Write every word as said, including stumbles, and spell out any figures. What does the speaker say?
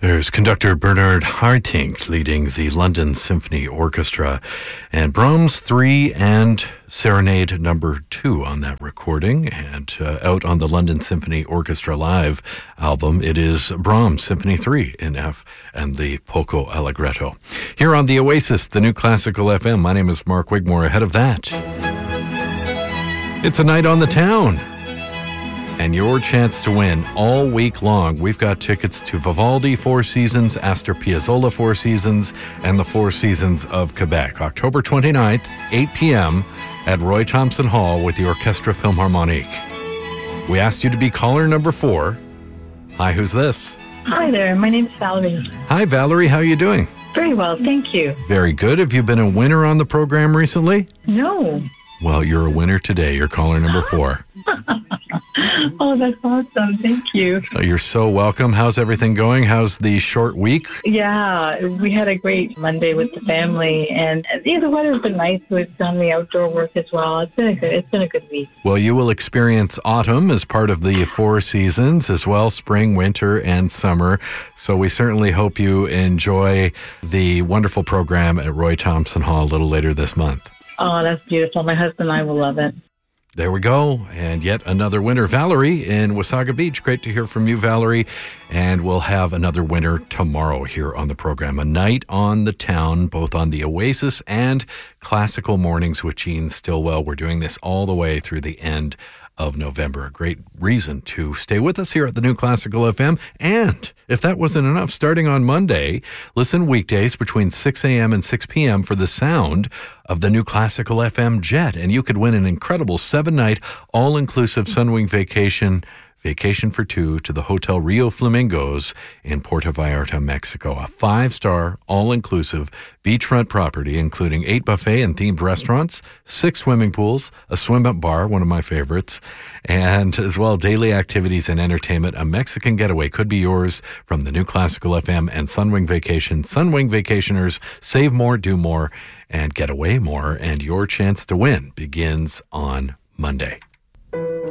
There's conductor Bernard Haitink leading the London Symphony Orchestra, and Brahms three and Serenade number two on that recording, and uh, out on the London Symphony Orchestra Live album, it is Brahms Symphony three in F and the Poco Allegretto. Here on the Oasis, the New Classical F M, my name is Mark Wigmore. Ahead of that, it's a night on the town. And your chance to win all week long. We've got tickets to Vivaldi Four Seasons, Astor Piazzolla Four Seasons, and the Four Seasons of Quebec. October twenty-ninth, eight p.m. at Roy Thomson Hall with the Orchestre Philharmonique. We asked you to be caller number four. Hi, who's this? Hi there, my name's Valerie. Hi, Valerie. How are you doing? Very well, thank you. Very good. Have you been a winner on the program recently? No. Well, you're a winner today. You're caller number four. Oh, that's awesome. Thank you. Oh, you're so welcome. How's everything going? How's the short week? Yeah, we had a great Monday with the family, and yeah, the weather's been nice. We've done the outdoor work as well. It's been a good, it's been a good week. Well, you will experience autumn as part of the four seasons as well, spring, winter, and summer. So we certainly hope you enjoy the wonderful program at Roy Thomson Hall a little later this month. Oh, that's beautiful. My husband and I will love it. There we go. And yet another winner, Valerie in Wasaga Beach. Great to hear from you, Valerie. And we'll have another winner tomorrow here on the program. A night on the town, both on the Oasis and Classical Mornings with Gene Stillwell. We're doing this all the way through the end of November. A great reason to stay with us here at the New Classical F M. And if that wasn't enough, starting on Monday, listen weekdays between six a.m. and six p.m. for the sound of the New Classical F M Jet. And you could win an incredible seven-night all-inclusive Sunwing vacation Vacation for two to the Hotel Rio Flamingos in Puerto Vallarta, Mexico. A five-star, all-inclusive beachfront property, including eight buffet and themed restaurants, six swimming pools, a swim-up bar, one of my favorites, and as well daily activities and entertainment. A Mexican getaway could be yours from the New Classical F M and Sunwing Vacation. Sunwing Vacationers, save more, do more, and get away more. And your chance to win begins on Monday.